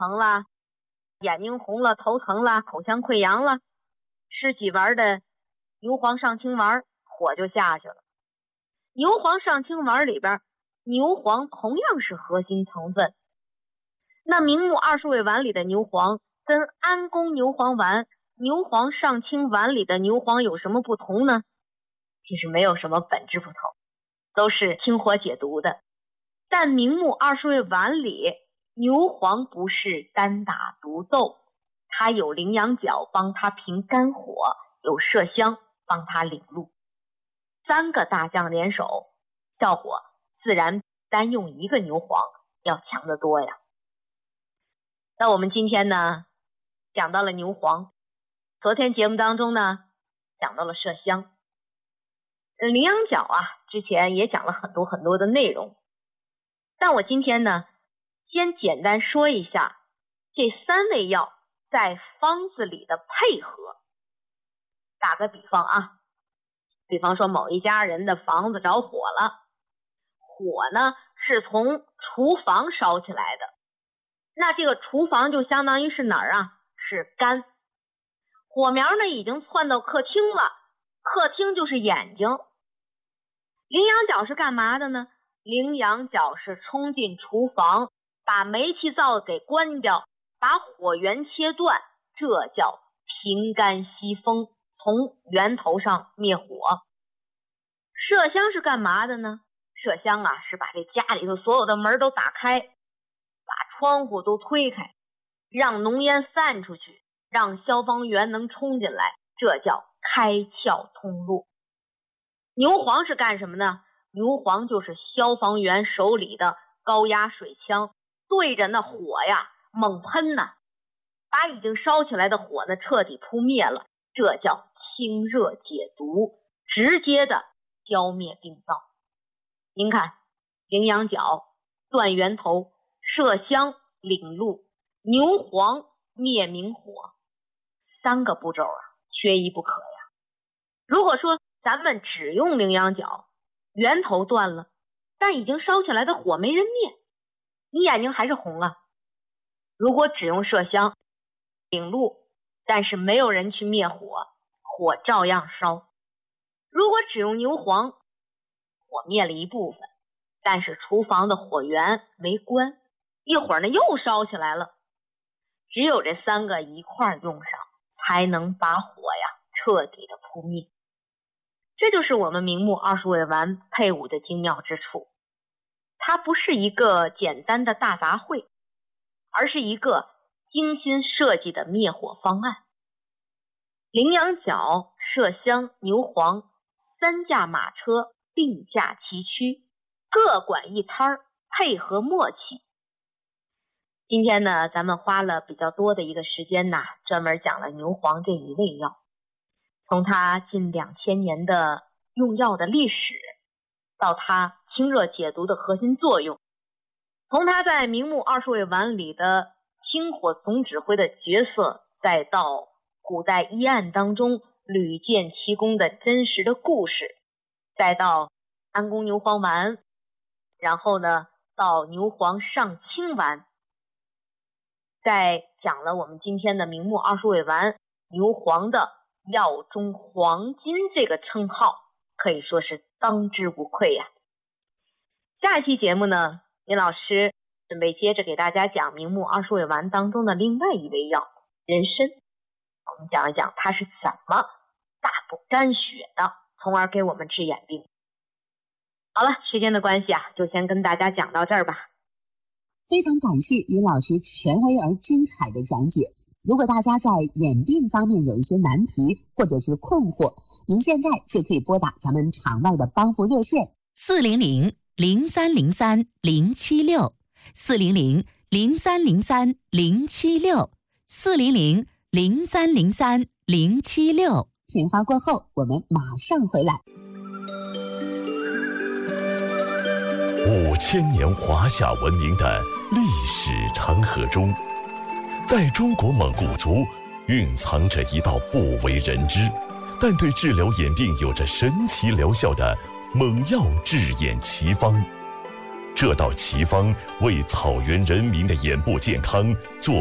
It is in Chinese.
疼了，眼睛红了，头疼了，口腔溃疡了，吃几丸的牛黄上清丸，火就下去了。牛黄上清丸里边，牛黄同样是核心成分。那明目20味丸里的牛黄跟安宫牛黄丸、牛黄上清丸里的牛黄有什么不同呢？其实没有什么本质不同，都是清火解毒的。但明目20味丸里牛黄不是单打独斗，它有羚羊角帮它平肝火，有麝香帮它领路，3个大将联手，效果自然单用一个牛黄要强得多呀。那我们今天呢讲到了牛黄，昨天节目当中呢讲到了麝香，羚羊角啊之前也讲了很多的内容，但我今天呢先简单说一下这3味药在方子里的配合。打个比方啊，比方说某一家人的房子着火了，火呢是从厨房烧起来的，那这个厨房就相当于是哪儿啊？是肝。火苗呢已经窜到客厅了，客厅就是眼睛。羚羊角是干嘛的呢？羚羊角是冲进厨房，把煤气灶给关掉，把火源切断，这叫平肝息风，从源头上灭火。麝香是干嘛的呢？麝香啊是把这家里头所有的门都打开，把窗户都推开，让浓烟散出去，让消防员能冲进来，这叫开窍通路。牛黄是干什么呢？牛黄就是消防员手里的高压水枪，对着那火呀猛喷呐，把已经烧起来的火呢彻底扑灭了，这叫清热解毒，直接的消灭病灶。您看，羚羊角断源头，麝香领路，牛黄灭明火，3个步骤啊，缺一不可呀。如果说咱们只用羚羊角，源头断了，但已经烧起来的火没人灭，你眼睛还是红啊。如果只用麝香领路，但是没有人去灭火，火照样烧。如果只用牛黄，火灭了一部分，但是厨房的火源没关，一会儿呢又烧起来了。只有这3个一块用上，才能把火呀彻底的扑灭。这就是我们明目20味丸配伍的精妙之处，它不是一个简单的大杂烩，而是一个精心设计的灭火方案。羚羊角、麝香、牛黄3驾马车并驾齐驱，各管一摊儿，配合默契。今天呢咱们花了比较多的一个时间呐，专门讲了牛黄这一味药，从它近2000年的用药的历史，到它清热解毒的核心作用，从它在明目20味丸里的清火总指挥的角色，再到古代医案当中屡见其功的真实的故事，再到安宫牛黄丸，然后呢到牛黄上清丸，再讲了我们今天的明目20味丸牛黄的药中黄金这个称号，可以说是当之无愧呀。下一期节目呢，林老师准备接着给大家讲明目20味丸当中的另外一味药人参，我们讲一讲它是怎么大补肝血的，从而给我们治眼病。好了，时间的关系啊，就先跟大家讲到这儿吧。 非常感谢林老师权威而精彩的讲解。如果大家在眼病方面有一些难题或者是困惑，您现在就可以拨打咱们场外的帮扶热线 400-0303-076 400-0303-076 片花过后我们马上回来。 5000年华夏文明的历史长河中，在中国蒙古族蕴藏着一道不为人知，但对治疗眼病有着神奇疗效的蒙药治眼奇方。 这道奇方为草原人民的眼部健康做